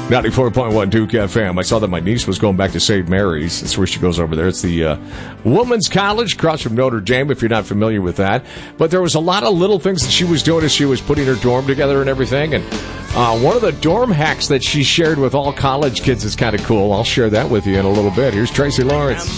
94.1 Duke FM. I saw that my niece was going back to St. Mary's. That's where she goes over there. It's the Women's College across from Notre Dame, if you're not familiar with that. But there was a lot of little things that she was doing as she was putting her dorm together and everything. And one of the dorm hacks that she shared with all college kids is kind of cool. I'll share that with you in a little bit. Here's Tracy Lawrence.